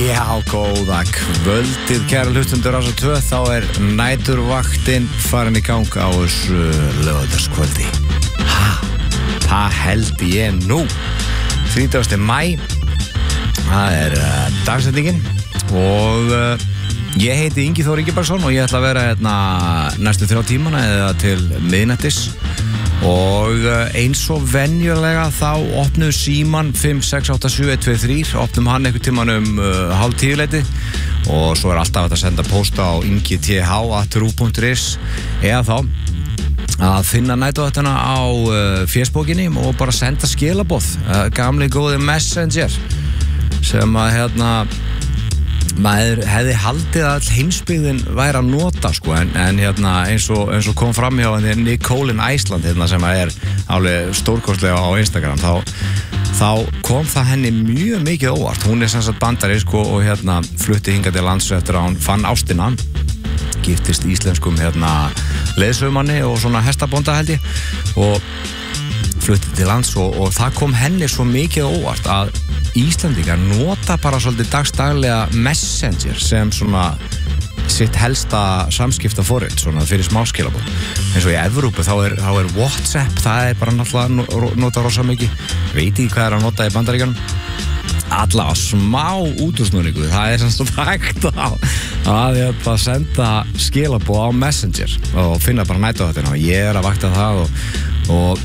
Já, góða kvöldið, kæra hlustundur Rásar 2, þá næturvaktin farin í gang á þessu laugardagskvöldi. Það held ég nú. 30. maí, það dagsetningin og ég heiti Ingi Þór Ingibergsson og ég ætla að vera hérna næstu 3 tímana eða til miðnættis. Og eins og venjulega þá opnum síman 5687123, opnum hann einhvern tíman 9:30 og svo alltaf hægt að senda pósta á ingith@ruv.is eða þá að finna næturvaktina á Facebookinni og bara senda skilaboð, gamli góði Messenger sem að maður hefði haldið að all heimsbyggðin væri að nota sko, en eins og kom fram hjá Nicole in Iceland sem alveg stórkostlega á Instagram, þá kom það henni mjög mikið óvart. Hún sem sagt bandarísk og flutti hingað til lands eftir að hún fann ástina, giftist íslenskum leiðsögumanni og svona hestabónda held ég og flutti til lands og það kom henni svo mikið óvart að Íslendingar nota bara svolítið dagstaglega Messenger sem svona sitt helsta samskiptaforrit svona fyrir smáskilabóð. Eins og í Evrópu þá er WhatsApp, það bara náttúrulega nota rosa mikið. Veit ekki hvað að nota í Bandaríkjunum. Alla smá útúrsnúningu, það semst hægt að senda skilabóð á Messenger og finna bara næturvaktina og ég að vakta það og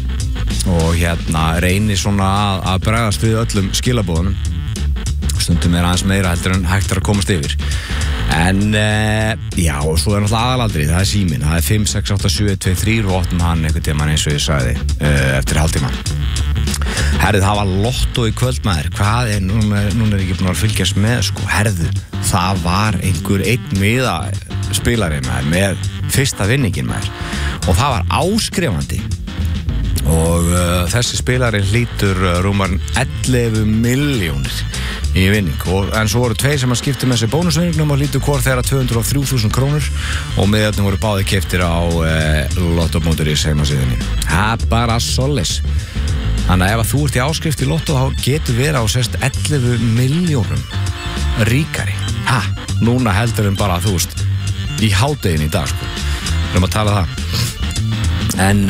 reynir svona að bregðast við öllum skilabóðunum. Stundum aðeins meira heldur en hægt að komast yfir. En já, og svo náttúrulega aðalatriði, það síminn, það 5687123 og opnum hann einhvern tímann eins og ég sagði eftir hálftíma. Herðu, það var lottó í kvöld maður. Hvað núna ekki búin að fylgjast með sko, herðu, það var einhver einn miðaspilari maður með fyrsta vinningin maður og það var áskrifandi. Og þessi spilari hlýtur rúmar 11 milljónir í vinning en svo voru 2 sem að skipta með þessi bónusvinningnum og hlýtur hvort þeirra 203.000 krónur og miðarnir voru báði keyptir á lotto.is heimasíðunni. Það bara solis. Þannig að ef þú ert í áskrift í lotto þá getur verið á sérst 11 milljónum ríkari. Núna heldur bara þú veist í hádegin í dag sko. Við að tala það. En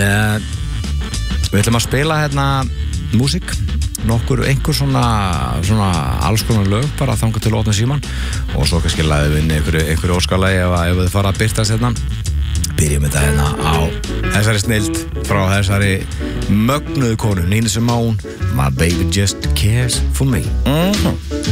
við ætlum að spila músík, einhver svona alls konar lög bara þangað til opna síman og svo kannski læðum við inn einhverju óskalagi ef þið fara að birtast byrjum þetta á þessari snilld frá þessari mögnuðu konu Nina Simone, My Baby Just Cares For Me.